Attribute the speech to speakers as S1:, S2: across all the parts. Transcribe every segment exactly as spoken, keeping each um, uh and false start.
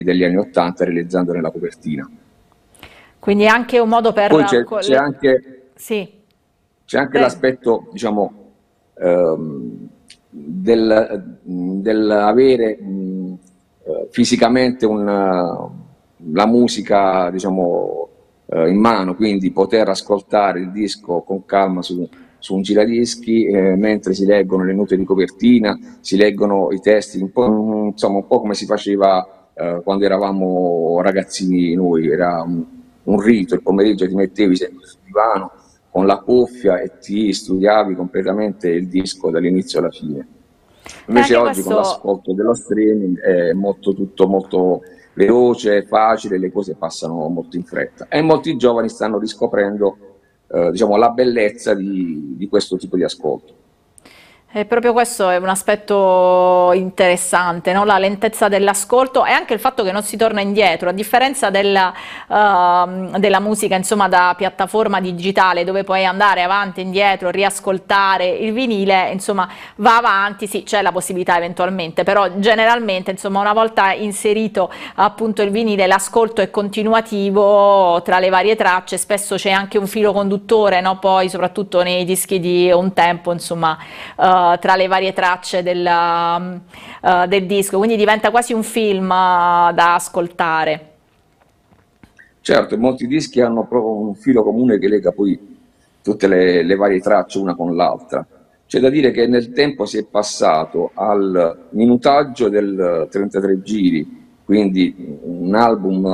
S1: degli anni ottanta realizzandone la copertina.
S2: Quindi è anche un modo per...
S1: Poi c'è anche,
S2: sì.
S1: c'è anche l'aspetto, diciamo, ehm, del, dell'avere mh, eh, fisicamente una, la musica, diciamo, eh, in mano, quindi poter ascoltare il disco con calma su, su un giradischi, eh, mentre si leggono le note di copertina, si leggono i testi, un po', insomma, un po' come si faceva eh, quando eravamo ragazzini noi, era un, un rito, il pomeriggio ti mettevi sempre sul divano con la cuffia e ti studiavi completamente il disco dall'inizio alla fine. Invece oggi
S2: questo...
S1: con l'ascolto dello streaming è molto, tutto molto veloce, facile, le cose passano molto in fretta e molti giovani stanno riscoprendo eh, diciamo, la bellezza di, di questo tipo di ascolto.
S2: E proprio questo è un aspetto interessante, no? La lentezza dell'ascolto e anche il fatto che non si torna indietro, a differenza della, uh, della musica insomma, da piattaforma digitale dove puoi andare avanti e indietro, riascoltare il vinile, insomma va avanti, sì c'è la possibilità eventualmente, però generalmente insomma una volta inserito appunto il vinile l'ascolto è continuativo tra le varie tracce, spesso c'è anche un filo conduttore, no? Poi soprattutto nei dischi di un tempo insomma uh, tra le varie tracce del, uh, del disco, quindi diventa quasi un film uh, da ascoltare.
S1: Certo, molti dischi hanno proprio un filo comune che lega poi tutte le, le varie tracce una con l'altra. C'è da dire che nel tempo si è passato al minutaggio del trentatré giri, quindi un album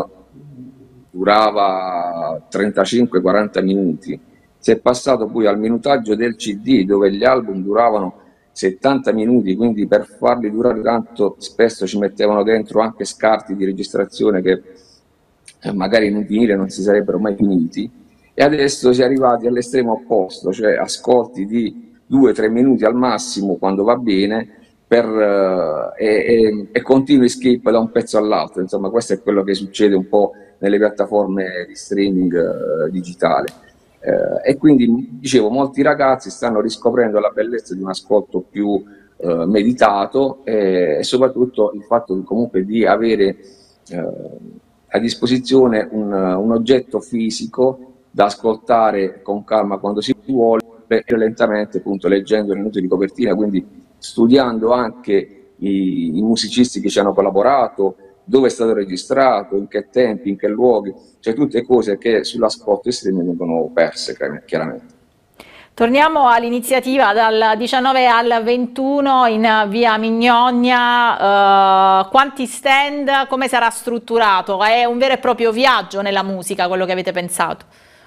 S1: durava trentacinque quaranta minuti, si è passato poi al minutaggio del C D dove gli album duravano settanta minuti, quindi per farli durare tanto spesso ci mettevano dentro anche scarti di registrazione che magari in un vinile non si sarebbero mai finiti, e adesso si è arrivati all'estremo opposto, cioè ascolti di due tre minuti al massimo quando va bene per, uh, e, e, e continui skip da un pezzo all'altro. Insomma, questo è quello che succede un po' nelle piattaforme di streaming uh, digitale. Uh, e quindi, dicevo, molti ragazzi stanno riscoprendo la bellezza di un ascolto più uh, meditato e, e soprattutto il fatto comunque di avere uh, a disposizione un, un oggetto fisico da ascoltare con calma quando si vuole e lentamente, appunto, leggendo le note di copertina, quindi studiando anche i, i musicisti che ci hanno collaborato, dove è stato registrato, in che tempi, in che luoghi, cioè tutte cose che sull'ascolto estremo vengono perse chiaramente.
S2: Torniamo all'iniziativa dal diciannove al ventuno in via Mignonia, uh, quanti stand, come sarà strutturato? È un vero e proprio viaggio nella musica quello che avete pensato?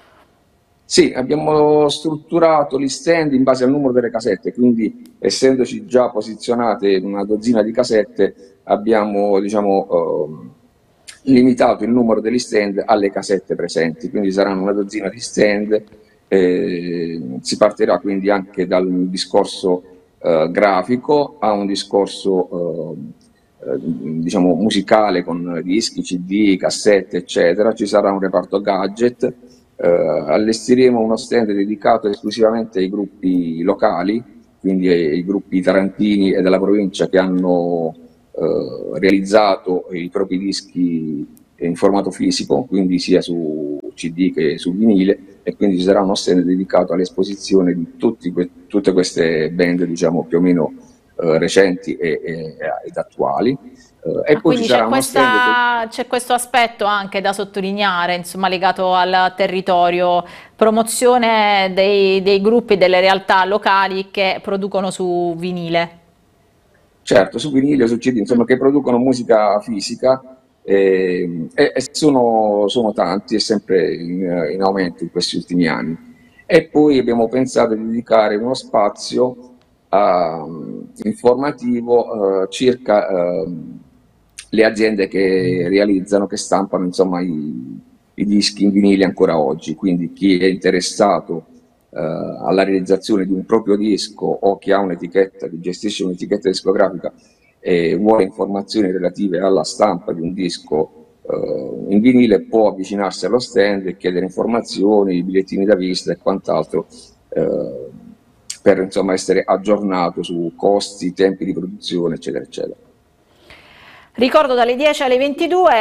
S1: Sì, abbiamo strutturato gli stand in base al numero delle casette, quindi essendoci già posizionate una dozzina di casette abbiamo diciamo, uh, limitato il numero degli stand alle casette presenti, quindi saranno una dozzina di stand. Eh, si partirà quindi anche dal discorso uh, grafico a un discorso uh, uh, diciamo musicale con dischi, C D, cassette eccetera. Ci sarà un reparto gadget, uh, allestiremo uno stand dedicato esclusivamente ai gruppi locali, quindi ai, ai gruppi tarantini e della provincia che hanno uh, realizzato i propri dischi in formato fisico, quindi sia su C D che su vinile, e quindi ci sarà uno stand dedicato all'esposizione di tutti que tutte queste band, diciamo, più o meno eh, recenti e, e, ed attuali. Uh, e
S2: ah,
S1: poi ci sarà uno stand...
S2: C'è questo aspetto anche da sottolineare, insomma, legato al territorio, promozione dei, dei gruppi, delle realtà locali che producono su vinile.
S1: Certo, su vinile, su C D, insomma, che producono musica fisica, e, e sono, sono tanti, è sempre in, in aumento in questi ultimi anni. E poi abbiamo pensato di dedicare uno spazio uh, informativo uh, circa uh, le aziende che realizzano, che stampano insomma, i, i dischi in vinile ancora oggi, quindi chi è interessato Uh, alla realizzazione di un proprio disco o chi ha un'etichetta, che gestisce un'etichetta discografica e vuole informazioni relative alla stampa di un disco uh, in vinile, può avvicinarsi allo stand e chiedere informazioni, i bigliettini da visita e quant'altro uh, per insomma essere aggiornato su costi, tempi di produzione eccetera eccetera.
S2: Ricordo dalle dieci alle ventidue